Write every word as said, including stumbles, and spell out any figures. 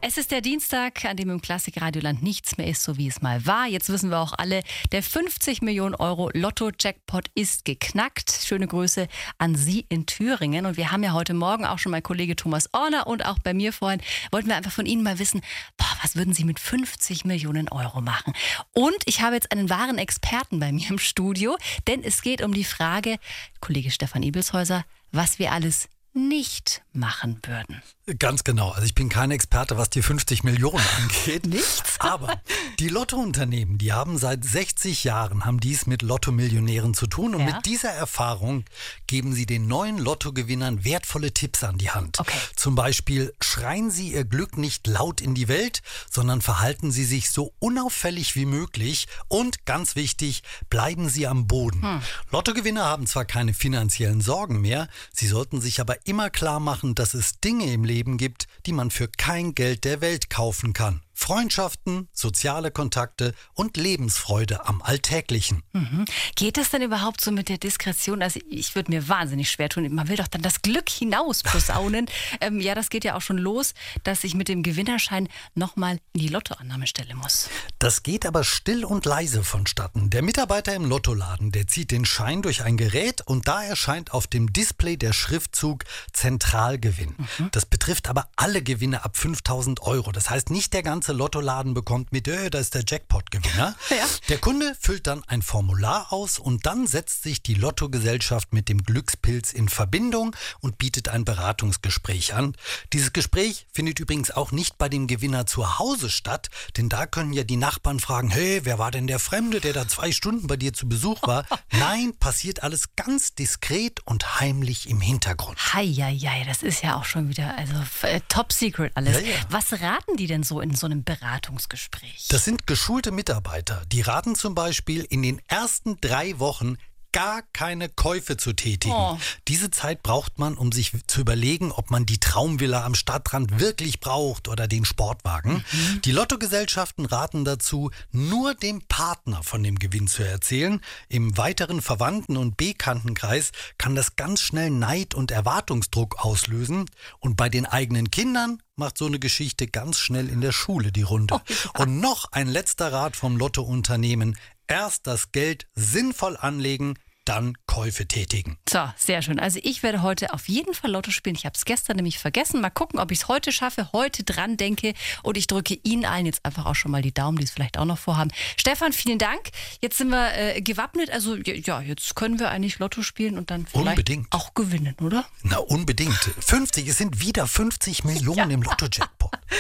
Es ist der Dienstag, an dem im Klassik-Radioland nichts mehr ist, so wie es mal war. Jetzt wissen wir auch alle, der fünfzig Millionen Euro Lotto-Jackpot ist geknackt. Schöne Grüße an Sie in Thüringen. Und wir haben ja heute Morgen auch schon mein Kollege Thomas Orner und auch bei mir vorhin, wollten wir einfach von Ihnen mal wissen, boah, was würden Sie mit fünfzig Millionen Euro machen? Und ich habe jetzt einen wahren Experten bei mir im Studio, denn es geht um die Frage, Kollege Stefan Ibelshäuser, was wir alles nicht machen würden. Ganz genau. Also ich bin kein Experte, was die fünfzig Millionen angeht. Nichts? Aber die Lottounternehmen, die haben seit sechzig Jahren haben dies mit Lottomillionären zu tun. Und Ja. mit dieser Erfahrung geben sie den neuen Lottogewinnern wertvolle Tipps an die Hand. Okay. Zum Beispiel schreien sie ihr Glück nicht laut in die Welt, sondern verhalten sie sich so unauffällig wie möglich. Und ganz wichtig, bleiben sie am Boden. Hm. Lottogewinner haben zwar keine finanziellen Sorgen mehr, sie sollten sich aber immer klar machen, dass es Dinge im Leben gibt, die man für kein Geld der Welt kaufen kann. Freundschaften, soziale Kontakte und Lebensfreude am Alltäglichen. Mhm. Geht das denn überhaupt so mit der Diskretion? Also ich würde mir wahnsinnig schwer tun. Man will doch dann das Glück hinaus posaunen. ähm, ja, das geht ja auch schon los, dass ich mit dem Gewinnerschein nochmal in die Lottoannahmestelle muss. Das geht aber still und leise vonstatten. Der Mitarbeiter im Lottoladen, der zieht den Schein durch ein Gerät und da erscheint auf dem Display der Schriftzug Zentralgewinn. Mhm. Das betrifft aber alle Gewinne ab fünftausend Euro. Das heißt, nicht der ganze Lottoladen bekommt mit, äh, da ist der Jackpot-Gewinner. Ja. Der Kunde füllt dann ein Formular aus und dann setzt sich die Lottogesellschaft mit dem Glückspilz in Verbindung und bietet ein Beratungsgespräch an. Dieses Gespräch findet übrigens auch nicht bei dem Gewinner zu Hause statt, denn da können ja die Nachbarn fragen, hey, wer war denn der Fremde, der da zwei Stunden bei dir zu Besuch war? Nein, passiert alles ganz diskret und heimlich im Hintergrund. Heieiei, das ist ja auch schon wieder also äh, top secret alles. Ja, ja. Was raten die denn so in so einem Beratungsgespräch? Das sind geschulte Mitarbeiter. Die raten zum Beispiel in den ersten drei Wochen gar keine Käufe zu tätigen. Oh. Diese Zeit braucht man, um sich zu überlegen, ob man die Traumvilla am Stadtrand wirklich braucht oder den Sportwagen. Mhm. Die Lottogesellschaften raten dazu, nur dem Partner von dem Gewinn zu erzählen. Im weiteren Verwandten- und Bekanntenkreis kann das ganz schnell Neid und Erwartungsdruck auslösen. Und bei den eigenen Kindern macht so eine Geschichte ganz schnell in der Schule die Runde. Oh, ja. Und noch ein letzter Rat vom Lottounternehmen. Erst das Geld sinnvoll anlegen, dann Käufe tätigen. So, sehr schön. Also ich werde heute auf jeden Fall Lotto spielen. Ich habe es gestern nämlich vergessen. Mal gucken, ob ich es heute schaffe, heute dran denke. Und ich drücke Ihnen allen jetzt einfach auch schon mal die Daumen, die es vielleicht auch noch vorhaben. Stefan, vielen Dank. Jetzt sind wir äh, gewappnet. Also ja, jetzt können wir eigentlich Lotto spielen und dann vielleicht Unbedingt. auch gewinnen, oder? Na, unbedingt. fünfzig, es sind wieder fünfzig Millionen Ja. im Lotto-Jackpot.